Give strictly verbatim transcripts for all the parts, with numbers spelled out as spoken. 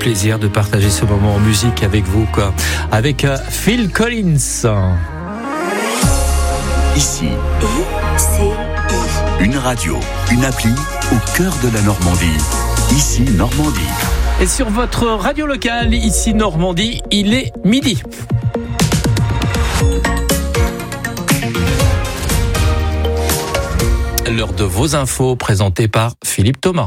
plaisir de partager ce moment en musique avec vous, quoi. Avec euh, Phil Collins. Ici, I C I. Une radio, une appli au cœur de la Normandie. Ici, Normandie. Et sur votre radio locale, ici Normandie, il est midi. L'heure de vos infos présentée par Philippe Thomas.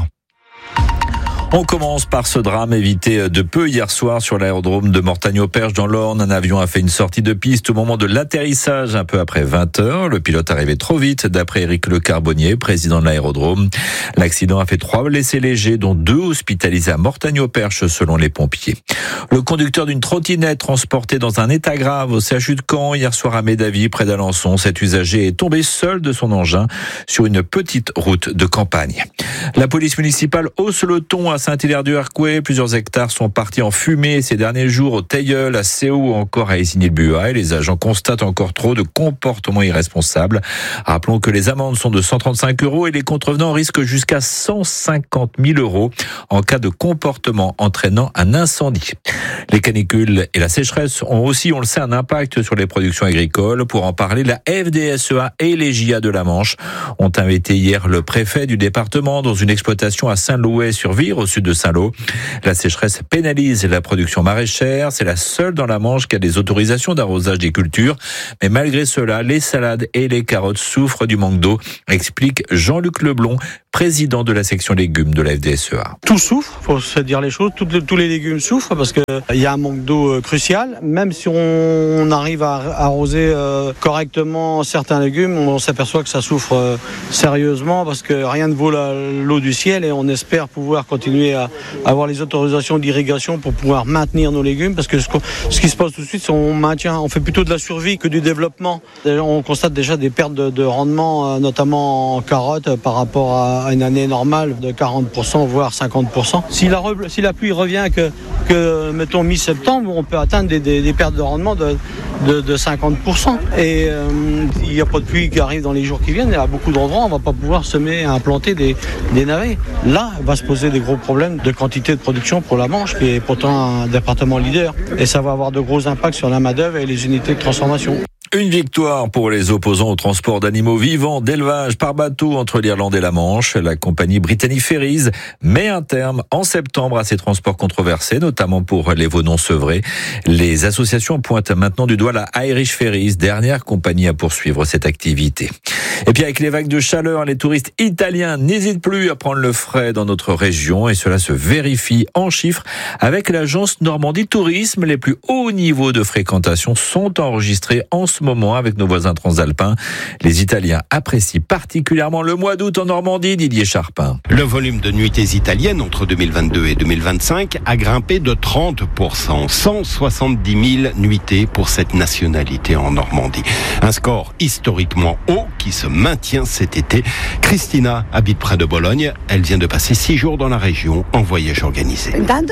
On commence par ce drame évité de peu hier soir sur l'aérodrome de Mortagne-au-Perche dans l'Orne. Un avion a fait une sortie de piste au moment de l'atterrissage, un peu après vingt heures. Le pilote arrivait trop vite, d'après Éric Le Carbonnier, président de l'aérodrome. L'accident a fait trois blessés légers, dont deux hospitalisés à Mortagne-au-Perche, selon les pompiers. Le conducteur d'une trottinette transporté dans un état grave au C H U de Caen hier soir à Médavy, près d'Alençon. Cet usager est tombé seul de son engin sur une petite route de campagne. La police municipale hausse le ton à Saint-Hilaire-du-Harcouët. Plusieurs hectares sont partis en fumée ces derniers jours au Teilleul, à Séou ou encore à Isigny-le-Buat. Les agents constatent encore trop de comportements irresponsables. Rappelons que les amendes sont de cent trente-cinq euros et les contrevenants risquent jusqu'à cent cinquante mille euros en cas de comportement entraînant un incendie. Les canicules et la sécheresse ont aussi, on le sait, un impact sur les productions agricoles. Pour en parler, la F D S E A et les J A de la Manche ont invité hier le préfet du département dans une exploitation à Saint-Louis-sur-Vire, au sud de Saint-Lô. La sécheresse pénalise la production maraîchère. C'est la seule dans la Manche qui a des autorisations d'arrosage des cultures. Mais malgré cela, les salades et les carottes souffrent du manque d'eau, explique Jean-Luc Leblond, président de la section légumes de la F D S E A. Tout souffre, faut se dire les choses. Tout, tous les légumes souffrent parce qu'il y a un manque d'eau crucial. Même si on arrive à arroser correctement certains légumes, on s'aperçoit que ça souffre sérieusement parce que rien ne vaut la, l'eau du ciel et on espère pouvoir continuer à avoir les autorisations d'irrigation pour pouvoir maintenir nos légumes parce que ce, ce qui se passe tout de suite, c'est qu'on maintient, on fait plutôt de la survie que du développement. On constate déjà des pertes de, de rendement, notamment en carottes par rapport à à une année normale de quarante pour cent voire cinquante pour cent. Si la, si la pluie revient que, que mettons mi-septembre, on peut atteindre des, des, des pertes de rendement de, de, de cinquante pour cent. Et euh, il n'y a pas de pluie qui arrive dans les jours qui viennent. Et à beaucoup d'endroits, on ne va pas pouvoir semer, implanter des, des navets. Là, va se poser des gros problèmes de quantité de production pour la Manche, qui est pourtant un département leader. Et ça va avoir de gros impacts sur la main-d'œuvre et les unités de transformation. Une victoire pour les opposants au transport d'animaux vivants d'élevage par bateau entre l'Irlande et la Manche. La compagnie Brittany Ferries met un terme en septembre à ces transports controversés, notamment pour les veaux non sevrés. Les associations pointent maintenant du doigt la Irish Ferries, dernière compagnie à poursuivre cette activité. Et puis avec les vagues de chaleur, les touristes italiens n'hésitent plus à prendre le frais dans notre région et cela se vérifie en chiffres avec l'agence Normandie Tourisme. Les plus hauts niveaux de fréquentation sont enregistrés en ce moment avec nos voisins transalpins. Les Italiens apprécient particulièrement le mois d'août en Normandie, Didier Charpin. Le volume de nuitées italiennes entre deux mille vingt-deux et deux mille vingt-cinq a grimpé de trente pour cent. cent soixante-dix mille nuitées pour cette nationalité en Normandie. Un score historiquement haut qui se maintient cet été. Christina habite près de Bologne. Elle vient de passer six jours dans la région en voyage organisé.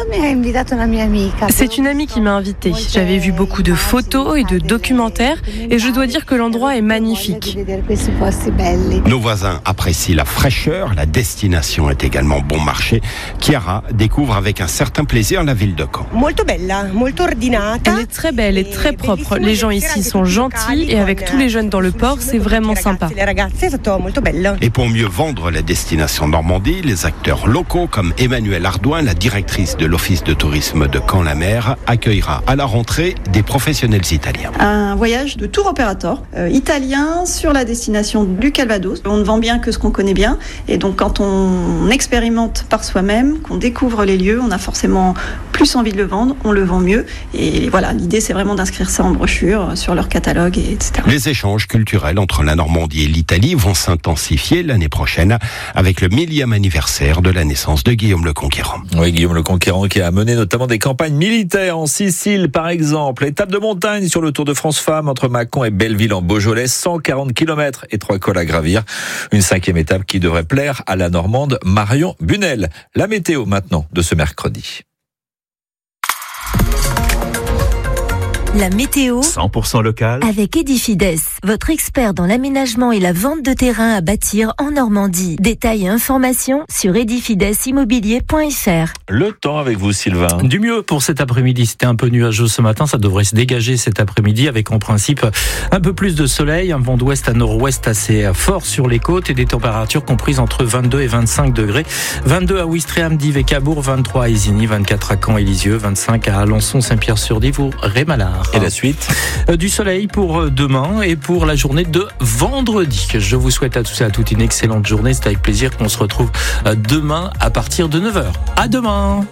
C'est une amie qui m'a invitée. J'avais vu beaucoup de photos et de documentaires et je dois dire que l'endroit est magnifique. Nos voisins apprécient la fraîcheur, la destination est également bon marché. Chiara découvre avec un certain plaisir la ville de Caen. Elle est très belle et très propre. Les gens ici sont gentils et avec tous les jeunes dans le port, c'est vraiment sympa. Et pour mieux vendre la destination Normandie, les acteurs locaux comme Emmanuelle Ardouin, la directrice de l'Office de tourisme de Caen-la-Mer, accueillera à la rentrée des professionnels italiens. Un voyage de tour opérateur euh, italien sur la destination du Calvados. On ne vend bien que ce qu'on connaît bien et donc quand on expérimente par soi-même, qu'on découvre les lieux, on a forcément plus envie de le vendre, on le vend mieux et voilà, l'idée c'est vraiment d'inscrire ça en brochure sur leur catalogue, et etc. Les échanges culturels entre la Normandie et l'Italie vont s'intensifier l'année prochaine avec le millième anniversaire de la naissance de Guillaume le Conquérant. Oui, Guillaume le Conquérant qui a mené notamment des campagnes militaires en Sicile par exemple. Étape de montagne sur le Tour de France Femmes entre Mâcon et Belleville en Beaujolais, cent quarante kilomètres et trois cols à gravir. Une cinquième étape qui devrait plaire à la Normande Marion Bunel. La météo maintenant de ce mercredi. La météo cent pour cent local avec Edifides, votre expert dans l'aménagement et la vente de terrain à bâtir en Normandie. Détails et informations sur edifides immobilier point f r. Le temps avec vous, Sylvain. Du mieux pour cet après-midi. C'était un peu nuageux ce matin. Ça devrait se dégager cet après-midi avec en principe un peu plus de soleil, un vent d'ouest à nord-ouest assez fort sur les côtes et des températures comprises entre vingt-deux et vingt-cinq degrés. vingt-deux à Ouistreham, Dives et Cabourg, vingt-trois à Isigny, vingt-quatre à Caen et Lisieux, vingt-cinq à Alençon, Saint-Pierre-sur-Dive ou Rémalard. Et la suite ? Du soleil pour demain et pour la journée de vendredi. Je vous souhaite à tous et à toutes une excellente journée. C'est avec plaisir qu'on se retrouve demain à partir de neuf heures. À demain.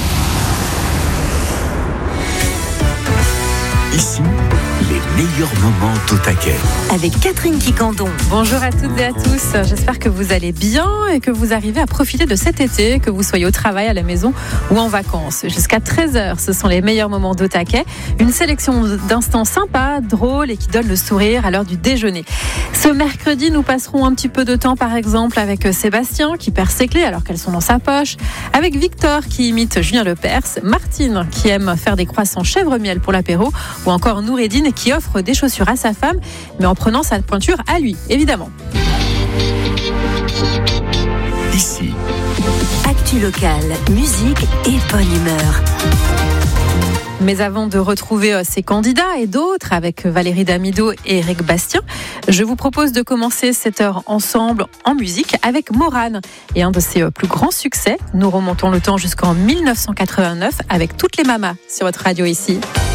Ici, les meilleurs moments au taquet. Avec Catherine Quicandon. Bonjour à toutes et à tous, j'espère que vous allez bien et que vous arrivez à profiter de cet été, que vous soyez au travail, à la maison ou en vacances. Jusqu'à treize heures, ce sont les meilleurs moments d'au taquet. Une sélection d'instants sympas, drôles et qui donnent le sourire à l'heure du déjeuner. Ce mercredi, nous passerons un petit peu de temps par exemple avec Sébastien qui perd ses clés alors qu'elles sont dans sa poche, avec Victor qui imite Julien Lepers, Martine qui aime faire des croissants chèvre-miel pour l'apéro, ou encore Noureddine qui offre des chaussures à sa femme, mais en prenant sa pointure à lui, évidemment. Ici, Actu locale, musique et bonne humeur. Mais avant de retrouver ces candidats et d'autres avec Valérie Damido et Eric Bastien, je vous propose de commencer cette heure ensemble en musique avec Morane et un de ses plus grands succès. Nous remontons le temps jusqu'en dix-neuf cent quatre-vingt-neuf avec Toutes les mamas sur votre radio ici.